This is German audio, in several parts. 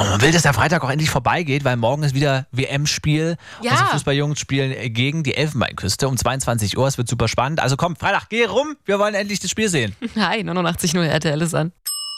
Und man will, dass der Freitag auch endlich vorbeigeht, weil morgen ist wieder WM-Spiel. Ja. Unsere Fußballjungs spielen gegen die Elfenbeinküste um 22 Uhr. Es wird super spannend. Also komm, Freitag, geh rum. Wir wollen endlich das Spiel sehen. Hi, 89.0 RTL ist an.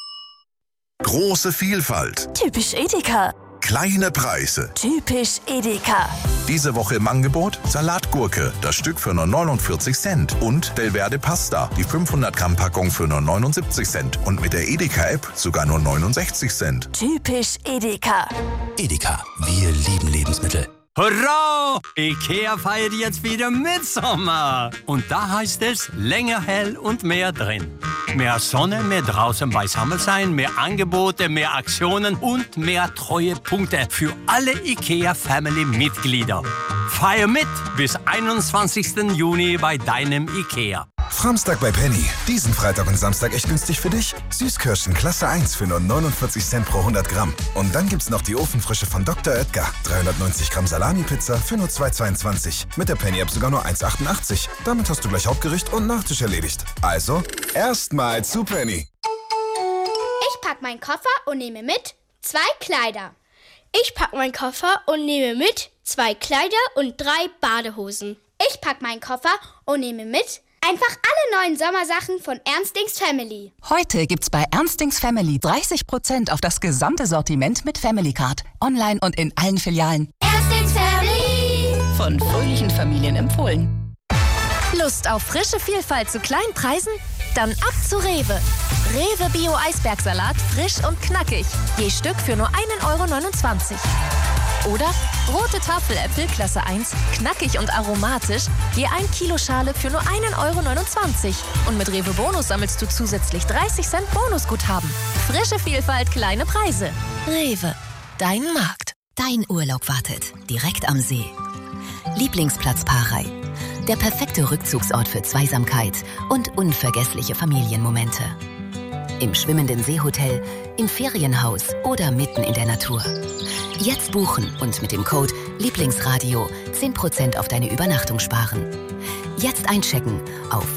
Große Vielfalt, Typisch Edeka. kleine Preise. Typisch Edeka. Diese Woche im Angebot Salatgurke, das Stück für nur 49 Cent. Und Belverde Pasta, die 500 Gramm Packung für nur 79 Cent. Und mit der Edeka-App sogar nur 69 Cent. Typisch Edeka. Edeka, wir lieben Lebensmittel. Hurra! Ikea feiert jetzt wieder Mitsommer. Und da heißt es länger hell und mehr drin. Mehr Sonne, mehr draußen beisammen sein, mehr Angebote, mehr Aktionen und mehr Treuepunkte für alle Ikea-Family-Mitglieder. Feier mit bis 21. Juni bei deinem Ikea. Framstag bei Penny. Diesen Freitag und Samstag echt günstig für dich. Süßkirschen Klasse 1 für nur 49 Cent pro 100 Gramm. Und dann gibt's noch die Ofenfrische von Dr. Oetker. 390 Gramm Salami-Pizza für nur 2,22. Mit der Penny-App sogar nur 1,88. Damit hast du gleich Hauptgericht und Nachtisch erledigt. Also, erstmal zu Penny. Ich pack meinen Koffer und nehme mit 2 Kleider. Ich pack meinen Koffer und nehme mit 2 Kleider und 3 Badehosen. Ich pack meinen Koffer und nehme mit einfach alle neuen Sommersachen von Ernstings Family. Heute gibt's bei Ernstings Family 30% auf das gesamte Sortiment mit Family Card. Online und in allen Filialen. Ernstings Family. Von fröhlichen Familien empfohlen. Lust auf frische Vielfalt zu kleinen Preisen? Dann ab zu Rewe. Rewe Bio Eisbergsalat, frisch und knackig. Je Stück für nur 1,29 €. Oder rote Tafeläpfel Klasse 1, knackig und aromatisch, je 1 Kilo Schale für nur 1,29 €. Und mit Rewe Bonus sammelst du zusätzlich 30 Cent Bonusguthaben. Frische Vielfalt, kleine Preise. Rewe, dein Markt. Dein Urlaub wartet, direkt am See. Lieblingsplatz Parey. Der perfekte Rückzugsort für Zweisamkeit und unvergessliche Familienmomente. Im schwimmenden Seehotel, im Ferienhaus oder mitten in der Natur. Jetzt buchen und mit dem Code Lieblingsradio 10% auf deine Übernachtung sparen. Jetzt einchecken auf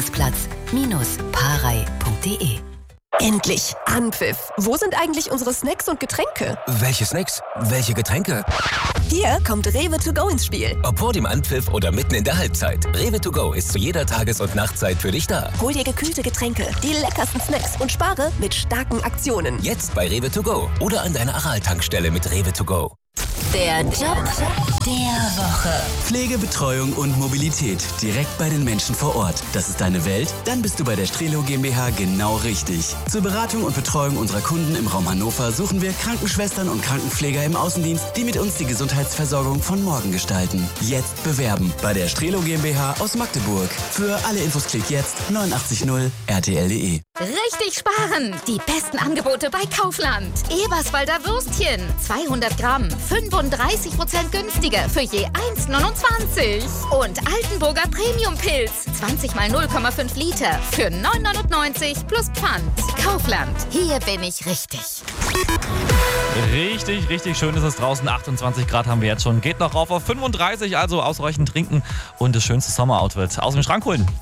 lieblingsplatz-parey.de. Endlich Anpfiff. Wo sind eigentlich unsere Snacks und Getränke? Welche Snacks? Welche Getränke? Hier kommt Rewe to go ins Spiel. Ob vor dem Anpfiff oder mitten in der Halbzeit. Rewe to go ist zu jeder Tages- und Nachtzeit für dich da. Hol dir gekühlte Getränke, die leckersten Snacks und spare mit starken Aktionen. Jetzt bei Rewe to go oder an deiner Aral-Tankstelle mit Rewe to go. Der Job der Woche. Pflege, Betreuung und Mobilität direkt bei den Menschen vor Ort. Das ist deine Welt? Dann bist du bei der Strelo GmbH genau richtig. Zur Beratung und Betreuung unserer Kunden im Raum Hannover suchen wir Krankenschwestern und Krankenpfleger im Außendienst, die mit uns die Gesundheitsversorgung von morgen gestalten. Jetzt bewerben bei der Strelo GmbH aus Magdeburg. Für alle Infos klick jetzt 89.0 rtl.de. Richtig sparen! Die besten Angebote bei Kaufland. Eberswalder Würstchen, 200 Gramm, 35% günstiger für je 1,29 €. Und Altenburger Premium-Pilz, 20 mal 0,5 Liter für 9,99 € plus Pfand. Kaufland, hier bin ich richtig. Richtig, richtig schön ist es draußen. 28 Grad haben wir jetzt schon. Geht noch rauf auf 35, also ausreichend trinken und das schönste Sommeroutfit aus dem Schrank holen.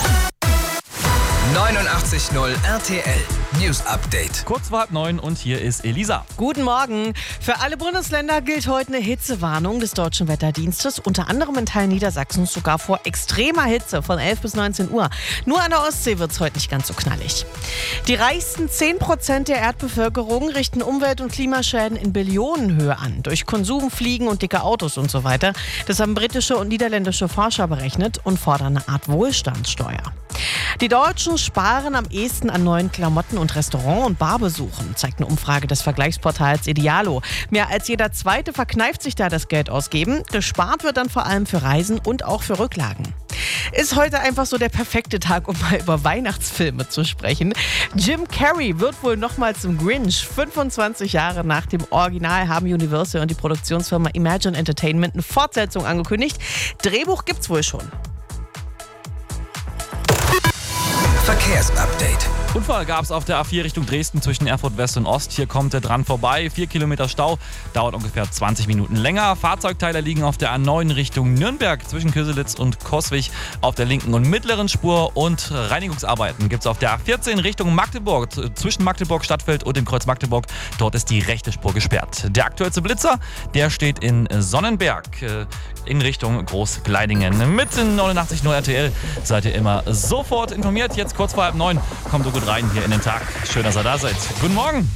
89.0 RTL News Update. Kurz vor 8:30 und hier ist Elisa. Guten Morgen. Für alle Bundesländer gilt heute eine Hitzewarnung des Deutschen Wetterdienstes. Unter anderem in Teilen Niedersachsens sogar vor extremer Hitze von 11 bis 19 Uhr. Nur an der Ostsee wird es heute nicht ganz so knallig. Die reichsten 10% der Erdbevölkerung richten Umwelt- und Klimaschäden in Billionenhöhe an. Durch Konsum, Fliegen und dicke Autos und so weiter. Das haben britische und niederländische Forscher berechnet und fordern eine Art Wohlstandssteuer. Die Deutschen sparen am ehesten an neuen Klamotten und Restaurant- und Barbesuchen, zeigt eine Umfrage des Vergleichsportals Idealo. Mehr als jeder Zweite verkneift sich da das Geld ausgeben. Gespart wird dann vor allem für Reisen und auch für Rücklagen. Ist heute einfach so der perfekte Tag, um mal über Weihnachtsfilme zu sprechen. Jim Carrey wird wohl nochmal zum Grinch. 25 Jahre nach dem Original haben Universal und die Produktionsfirma Imagine Entertainment eine Fortsetzung angekündigt. Drehbuch gibt's wohl schon. Verkehrsupdate. Unfall gab es auf der A4 Richtung Dresden zwischen Erfurt West und Ost. Hier kommt er dran vorbei. 4 Kilometer Stau, dauert ungefähr 20 Minuten länger. Fahrzeugteile liegen auf der A9 Richtung Nürnberg zwischen Köselitz und Coswig auf der linken und mittleren Spur. Und Reinigungsarbeiten gibt es auf der A14 Richtung Magdeburg zwischen Magdeburg Stadtfeld und dem Kreuz Magdeburg. Dort ist die rechte Spur gesperrt. Der aktuellste Blitzer, der steht in Sonnenberg in Richtung Großgleidingen. Mit 89.0 RTL seid ihr immer sofort informiert. Jetzt kurz vor 8:30 kommt so gut rein hier in den Tag. Schön, dass ihr da seid. Guten Morgen.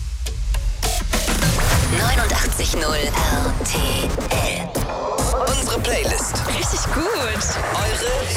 89.0 RTL. Unsere Playlist. Richtig gut. Eure